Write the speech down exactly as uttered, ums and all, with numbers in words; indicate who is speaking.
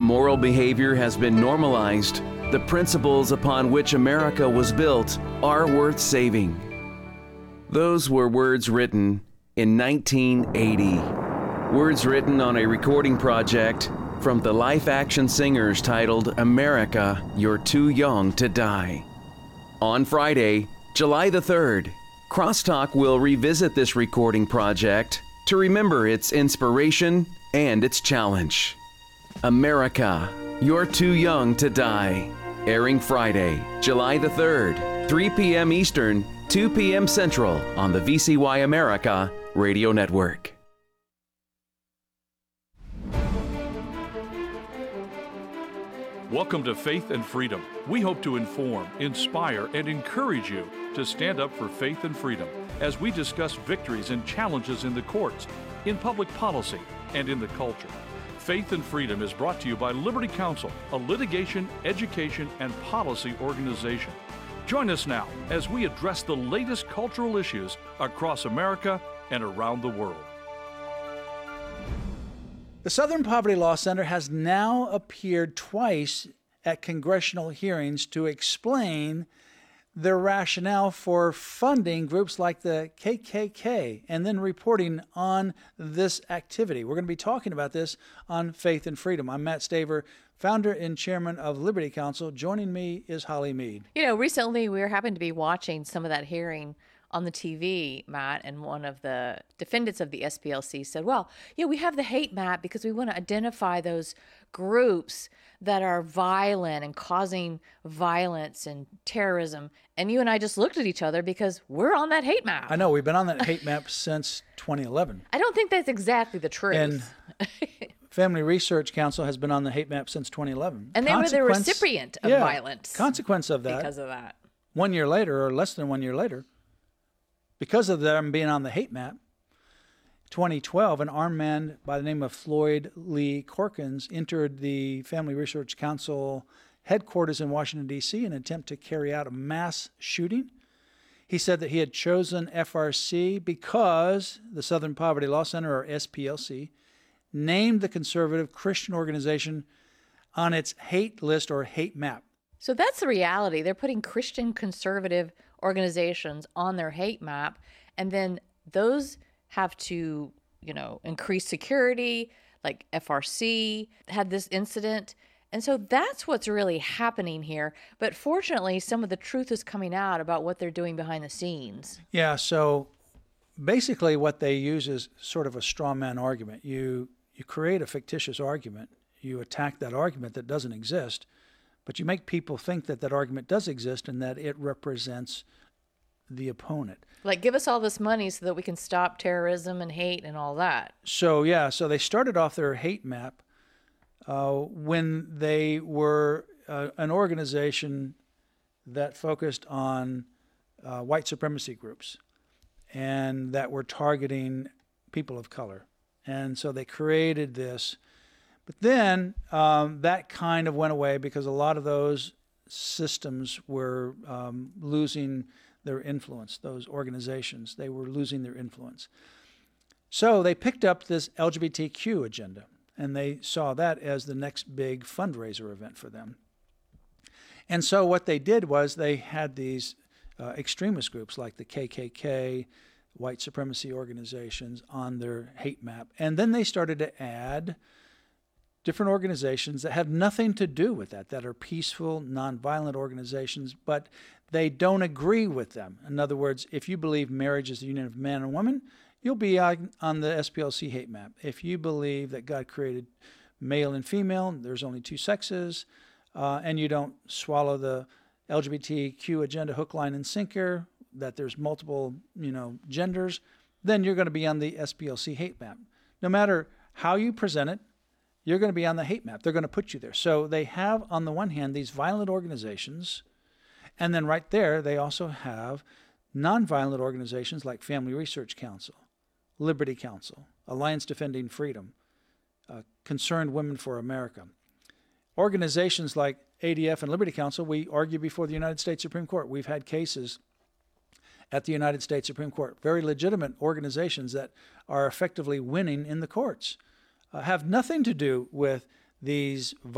Speaker 1: moral behavior has been normalized, the principles upon which America was built are worth saving. Those were words written in nineteen eighty. Words written on a recording project from the Life Action Singers titled America, You're Too Young to Die. On Friday, July the third, Crosstalk will revisit this recording project to remember its inspiration and its challenge. America, You're Too Young to Die. Airing Friday, July the third, three p.m. Eastern, two p.m. Central on the V C Y America Radio Network.
Speaker 2: Welcome to Faith and Freedom. We hope to inform, inspire, and encourage you to stand up for faith and freedom as we discuss victories and challenges in the courts, in public policy, and in the culture. Faith and Freedom is brought to you by Liberty Counsel, a litigation, education, and policy organization. Join us now as we address the latest cultural issues across America and around the world.
Speaker 3: The Southern Poverty Law Center has now appeared twice at congressional hearings to explain their rationale for funding groups like the K K K and then reporting on this activity. We're going to be talking about this on Faith and Freedom. I'm Matt Staver, founder and chairman of Liberty Counsel. Joining me is Holly Mead.
Speaker 4: You know, recently we happened to be watching some of that hearing on the T V, Matt, and one of the defendants of the S P L C said, well, yeah, we have the hate map because we want to identify those groups that are violent and causing violence and terrorism. And you and I just looked at each other because we're on that hate map.
Speaker 3: I know, we've been on that hate map since twenty eleven.
Speaker 4: I don't think that's exactly the truth.
Speaker 3: And Family Research Council has been on the hate map since twenty eleven.
Speaker 4: And they were the recipient of
Speaker 3: yeah,
Speaker 4: violence.
Speaker 3: Consequence of that.
Speaker 4: Because of that.
Speaker 3: One year later, or less than one year later, because of them being on the hate map, twenty twelve, an armed man by the name of Floyd Lee Corkins entered the Family Research Council headquarters in Washington, D C in an attempt to carry out a mass shooting. He said that he had chosen F R C because the Southern Poverty Law Center, or S P L C, named the conservative Christian organization on its hate list or hate map.
Speaker 4: So that's the reality. They're putting Christian conservative organizations on their hate map, and then those have to, you know, increase security, like F R C had this incident. And so that's what's really happening here. But fortunately, some of the truth is coming out about what they're doing behind the scenes.
Speaker 3: Yeah, so basically what they use is sort of a straw man argument. You you create a fictitious argument, you attack that argument that doesn't exist, but you make people think that that argument does exist and that it represents the opponent.
Speaker 4: Like, give us all this money so that we can stop terrorism and hate and all that.
Speaker 3: So, yeah, so they started off their hate map uh, when they were uh, an organization that focused on uh, white supremacy groups and that were targeting people of color. And so they created this. But then um, that kind of went away because a lot of those systems were um, losing their influence, those organizations. They were losing their influence. So they picked up this L G B T Q agenda, and they saw that as the next big fundraiser event for them. And so what they did was they had these uh, extremist groups like the K K K, white supremacy organizations on their hate map. And then they started to add different organizations that have nothing to do with that, that are peaceful, nonviolent organizations, but they don't agree with them. In other words, if you believe marriage is the union of man and woman, you'll be on, on the S P L C hate map. If you believe that God created male and female, there's only two sexes, uh, and you don't swallow the L G B T Q agenda hook, line, and sinker, that there's multiple, you know, genders, then you're going to be on the S P L C hate map. No matter how you present it, you're going to be on the hate map. They're going to put you there. So they have, on the one hand, these violent organizations, and then right there, they also have nonviolent organizations like Family Research Council, Liberty Counsel, Alliance Defending Freedom, uh, Concerned Women for America. Organizations like A D F and Liberty Counsel, we argue before the United States Supreme Court. We've had cases at the United States Supreme Court, very legitimate organizations that are effectively winning in the courts, uh, have nothing to do with these